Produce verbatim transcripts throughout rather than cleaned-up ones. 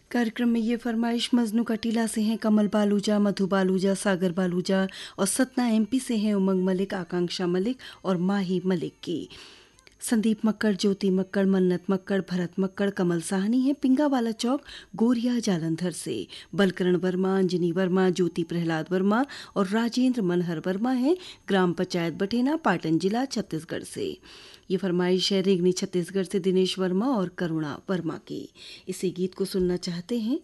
कार्यक्रम में ये फरमाइश मजनू कटीला से हैं कमल बालूजा, मधु बालूजा, सागर बालूजा और सतना एमपी से हैं उमंग मलिक, आकांक्षा मलिक और माही मलिक की। संदीप मक्कड़, ज्योति मक्कड़, मन्नत मक्कड़, भरत मक्कड़, कमल साहनी है पिंगावाला चौक गोरिया जालंधर से। बलकरण वर्मा, अंजनी वर्मा, ज्योति प्रहलाद वर्मा और राजेंद्र मनहर वर्मा हैं ग्राम पंचायत बठेना, पाटन जिला छत्तीसगढ़ से। ये फरमाइश है रेगनी छत्तीसगढ़ से दिनेश वर्मा और करुणा वर्मा की। इसी गीत को सुनना चाहते हैं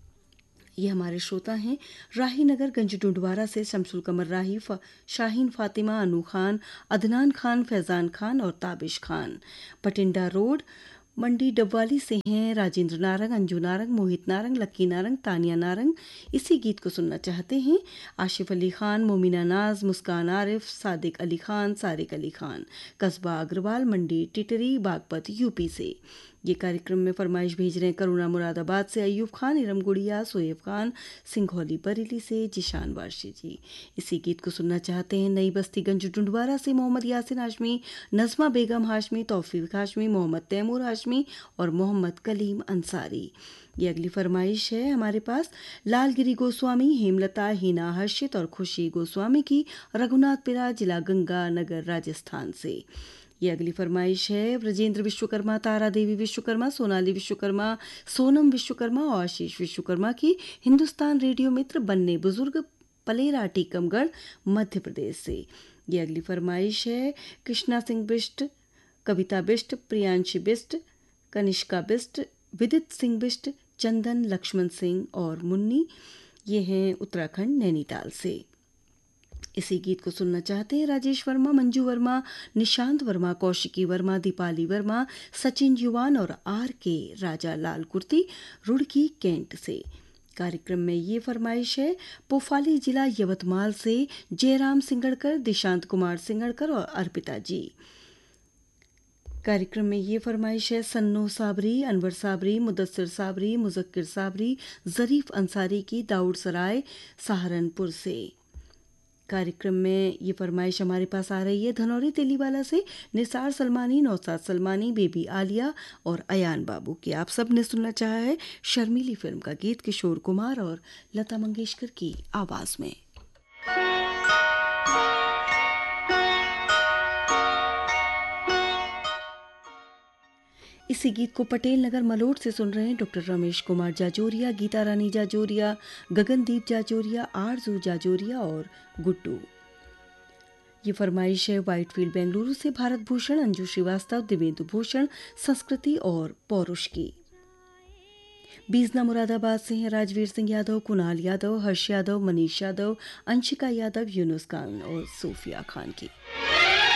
ये हमारे श्रोता हैं राही नगर गंज डुंडवारा से शमसुल कमर राही, फ, शाहीन फातिमा, अनु खान, अदनान खान, फैजान खान और ताबिश खान। पटिंडा रोड मंडी डबवाली से हैं राजेंद्र नारंग, अंजू नारंग, मोहित नारंग, लक्की नारंग, तानिया नारंग। इसी गीत को सुनना चाहते हैं आशिफ अली खान, मोमिना नाज, मुस्कान आरिफ, सादिक अली खान, सारिक अली खान, कस्बा अग्रवाल, मंडी टिटरी, बागपत यूपी से। ये कार्यक्रम में फरमाइश भेज रहे हैं करुणा मुरादाबाद से, अयूब खान, इरम गुड़िया, सोएब खान, सिंघौली बरेली से, जिशान वारशी जी। इसी गीत को सुनना चाहते हैं नई बस्ती गंज डुंडवारा से मोहम्मद यासिन हाशमी, नज़मा बेगम हाशमी, तौफीक हाशमी, मोहम्मद तैमूर हाशमी और मोहम्मद कलीम अंसारी। ये अगली फरमाइश है हमारे पास लालगिरी गोस्वामी, हेमलता, हीना हर्षित और खुशी गोस्वामी की, रघुनाथपुरा जिला गंगा नगर राजस्थान से। ये अगली फरमाइश है ब्रजेंद्र विश्वकर्मा, तारा देवी विश्वकर्मा, सोनाली विश्वकर्मा, सोनम विश्वकर्मा और आशीष विश्वकर्मा की, हिंदुस्तान रेडियो मित्र बन्ने बुजुर्ग, पलेरा टीकमगढ़ मध्य प्रदेश से। ये अगली फरमाइश है कृष्णा सिंह बिष्ट, कविता बिष्ट, प्रियांशी बिष्ट, कनिष्का बिष्ट, विदित सिंह बिष्ट, चंदन लक्ष्मण सिंह और मुन्नी। ये हैं उत्तराखंड नैनीताल से। इसी गीत को सुनना चाहते हैं राजेश वर्मा, मंजू वर्मा, निशांत वर्मा, कौशिकी वर्मा, दीपाली वर्मा, सचिन युवान और आर के राजा लाल कुर्ती, रुड़की कैंट से। कार्यक्रम में ये फरमाइश है पोफाली जिला यवतमाल से जयराम सिंगड़कर, दिशांत कुमार सिंगड़कर और अर्पिता जी। कार्यक्रम में ये फरमाइश है सन्नो साबरी, अनवर साबरी, मुदस्सिर साबरी, मुजक्किर साबरी, जरीफ अंसारी की, दाऊद सराय सहारनपुर से। कार्यक्रम में ये फरमाइश हमारे पास आ रही है धनौरी तेलीवाला से निसार सलमानी, नौसाद सलमानी, बेबी आलिया और अयान बाबू की। आप सब ने सुनना चाहा है शर्मीली फिल्म का गीत किशोर कुमार और लता मंगेशकर की आवाज में। इसी गीत को पटेल नगर मलोट से सुन रहे हैं डॉक्टर रमेश कुमार जाजोरिया, गीता रानी जाजोरिया, गगनदीप जाजोरिया, आरजू जाजोरिया और गुड्डू। ये फरमाइश है व्हाइटफील्ड बेंगलुरु से भारत भूषण, अंजू श्रीवास्तव, दिवेंदु भूषण, संस्कृति और पौरुष की। बीजना मुरादाबाद से हैं राजवीर सिंह यादव, कुणाल यादव, हर्ष यादव, मनीष यादव, अंशिका यादव, यूनुस खान और सूफिया खान की।